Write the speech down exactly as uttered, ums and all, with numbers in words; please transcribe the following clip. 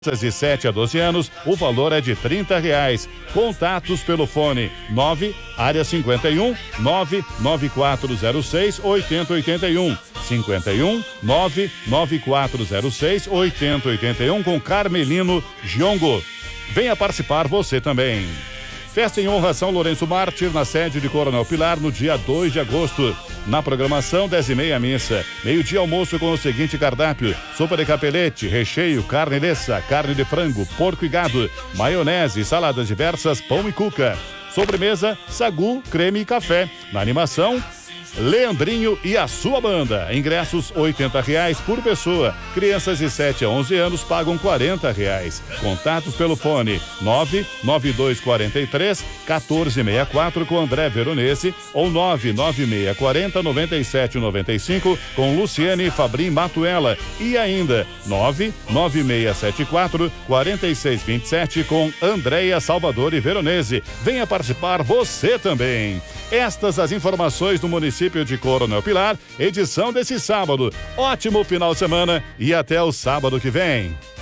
de sete a doze anos, o valor é de trinta reais. Contatos pelo fone nove, área cinquenta e um, nove nove quatro zero seis, oito zero oito um. cinquenta e um, nove nove quatro zero seis, oito zero oito um com Carmelino Giongo. Venha participar você também. Festa em honra São Lourenço Mártir na sede de Coronel Pilar no dia dois de agosto. Na programação, dez e meia missa. Meio-dia almoço com o seguinte cardápio: sopa de capelete, recheio, carne lessa, carne de frango, porco e gado, maionese, saladas diversas, pão e cuca. Sobremesa, sagu, creme e café. Na animação, Leandrinho e a sua banda. Ingressos oitenta reais por pessoa. Crianças de sete a onze anos pagam quarenta reais. Contatos pelo fone nove nove dois quatro três, um quatro seis quatro com André Veronese ou nove nove seis quatro zero, nove sete nove cinco com Luciane Fabrim Matuela e ainda nove nove seis sete quatro, quatro seis dois sete com Andréia Salvador e Veronese. Venha participar você também. Estas as informações do município de Coronel Pilar, edição desse sábado. Ótimo final de semana e até o sábado que vem.